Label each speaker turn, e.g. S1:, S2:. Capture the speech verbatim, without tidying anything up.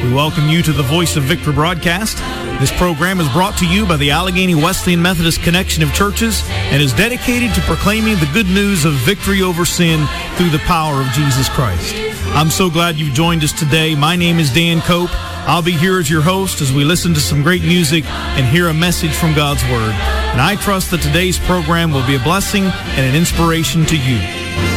S1: We welcome you to the Voice of Victory broadcast. This program is brought to you by the Allegheny Wesleyan Methodist Connection of Churches and is dedicated to proclaiming the good news of victory over sin through the power of Jesus Christ. I'm so glad you've joined us today. My name is Dan Cope. I'll be here as your host as we listen to some great music and hear a message from God's Word. And I trust that today's program will be a blessing and an inspiration to you.